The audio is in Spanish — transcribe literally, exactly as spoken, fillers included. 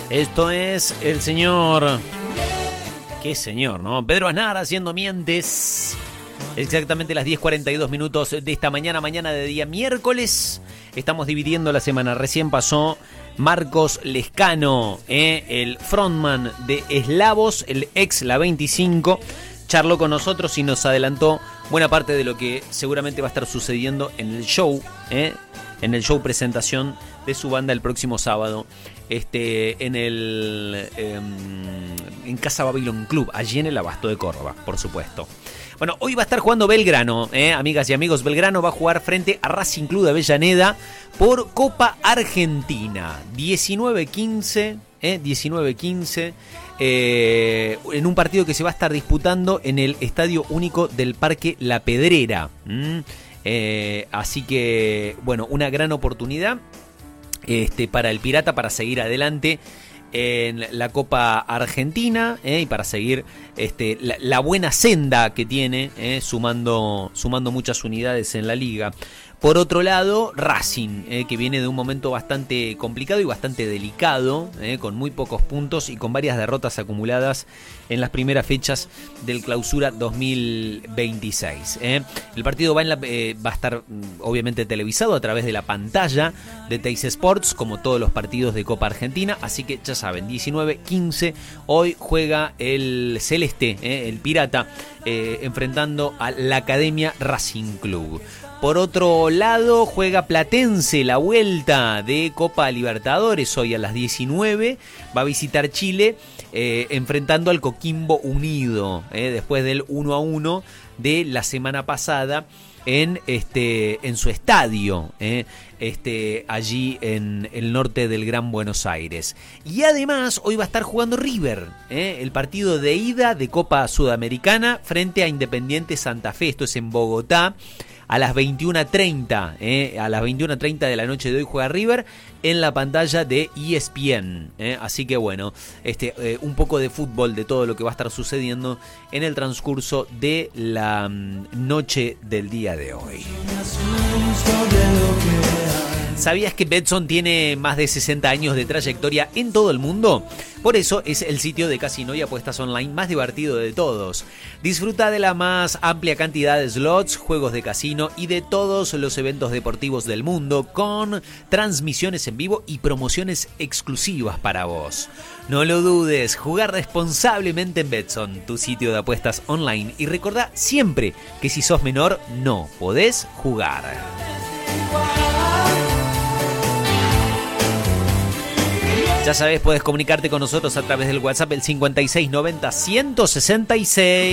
Esto es el señor... ¿Qué señor, no? Pedro Aznar haciendo mientes. Exactamente las diez cuarenta y dos minutos de esta mañana, mañana de día miércoles. Estamos dividiendo la semana. Recién pasó Marcos Lescano, eh, el frontman de Eslavos, el ex La veinticinco. Charló con nosotros y nos adelantó buena parte de lo que seguramente va a estar sucediendo en el show, eh, en el show presentación de su banda el próximo sábado, este, en el eh, en Casa Babylon Club, allí en el Abasto de Córdoba, por supuesto. Bueno, hoy va a estar jugando Belgrano, eh, amigas y amigos. Belgrano va a jugar frente a Racing Club de Avellaneda por Copa Argentina. diecinueve quince, eh, diecinueve quince, eh, en un partido que se va a estar disputando en el Estadio Único del Parque La Pedrera. ¿Mm? Eh, así que, bueno, una gran oportunidad este, para el Pirata para seguir adelante en la Copa Argentina, eh, y para seguir este, la, la buena senda que tiene, eh, sumando, sumando muchas unidades en la liga. Por otro lado, Racing, eh, que viene de un momento bastante complicado y bastante delicado, eh, con muy pocos puntos y con varias derrotas acumuladas en las primeras fechas del Clausura dos mil veintiséis. Eh. El partido va, en la, eh, va a estar obviamente televisado a través de la pantalla de Teis Sports, como todos los partidos de Copa Argentina, así que ya saben, diecinueve quince, hoy juega el Celeste, eh, el Pirata, eh, enfrentando a la Academia Racing Club. Por otro lado, juega Platense la vuelta de Copa Libertadores hoy a las diecinueve. Va a visitar Chile eh, enfrentando al Coquimbo Unido, eh, después del uno a uno de la semana pasada en, este, en su estadio, eh, este, allí en el norte del Gran Buenos Aires. Y además hoy va a estar jugando River, eh, el partido de ida de Copa Sudamericana frente a Independiente Santa Fe. Esto es en Bogotá. A las veintiuna treinta, eh, a las veintiuna treinta de la noche de hoy juega River en la pantalla de E S P N. Eh. Así que bueno, este, eh, un poco de fútbol de todo lo que va a estar sucediendo en el transcurso de la um, noche del día de hoy. ¿Sabías que Betson tiene más de sesenta años de trayectoria en todo el mundo? Por eso es el sitio de casino y apuestas online más divertido de todos. Disfruta de la más amplia cantidad de slots, juegos de casino y de todos los eventos deportivos del mundo con transmisiones en vivo y promociones exclusivas para vos. No lo dudes, jugar responsablemente en Betson, tu sitio de apuestas online. Y recordá siempre que si sos menor no podés jugar. Ya sabes, puedes comunicarte con nosotros a través del WhatsApp el cincuenta y seis noventa ciento sesenta y seis.